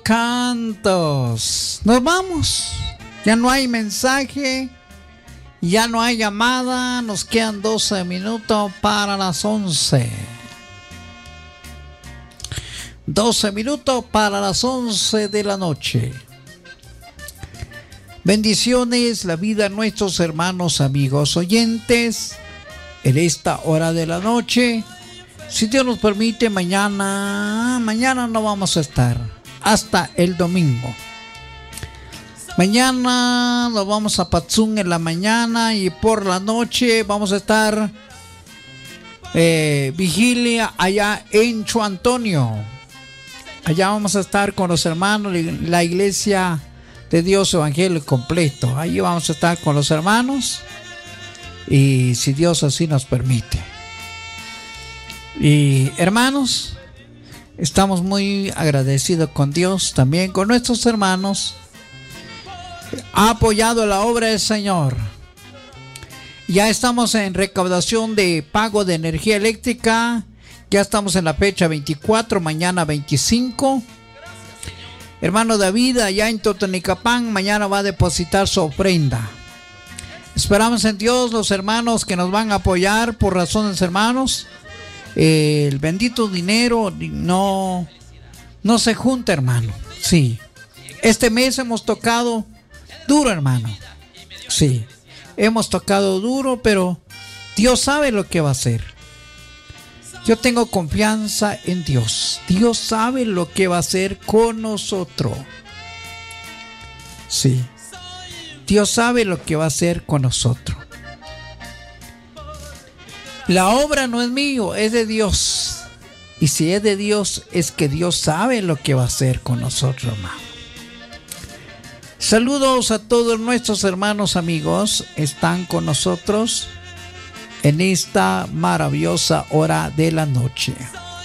cantos. Nos vamos. Ya no hay mensaje. Ya no hay llamada. Nos quedan 12 minutos para las 11. 12 minutos para las 11 de la noche. Bendiciones, la vida a nuestros hermanos, amigos, oyentes, en esta hora de la noche. Si Dios nos permite, mañana no vamos a estar, hasta el domingo. Mañana nos vamos a Patzún en la mañana y por la noche vamos a estar vigilia allá en Chu Antonio. Allá vamos a estar con los hermanos, la iglesia de Dios Evangelio completo. Ahí vamos a estar con los hermanos y si Dios así nos permite. Y hermanos, estamos muy agradecidos con Dios, también con nuestros hermanos. Ha apoyado la obra del Señor. Ya estamos en recaudación de pago de energía eléctrica. Ya estamos en la fecha 24, mañana 25. Hermano David, allá en Totonicapán, mañana va a depositar su ofrenda. Esperamos en Dios los hermanos que nos van a apoyar por razones, hermanos. El bendito dinero no se junta, hermano. Sí. Este mes hemos tocado duro, hermano. Sí. Hemos tocado duro, pero Dios sabe lo que va a hacer. Yo tengo confianza en Dios. Dios sabe lo que va a hacer con nosotros. Sí. Dios sabe lo que va a hacer con nosotros. La obra no es mío, es de Dios. Y si es de Dios, es que Dios sabe lo que va a hacer con nosotros, hermano. Saludos a todos nuestros hermanos, amigos. Están con nosotros en esta maravillosa hora de la noche.